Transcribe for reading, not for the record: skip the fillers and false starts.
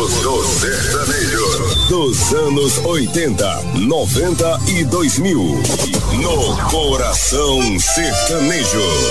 do sertanejo. Dos anos 80, 90 e 2000. No Coração Sertanejo.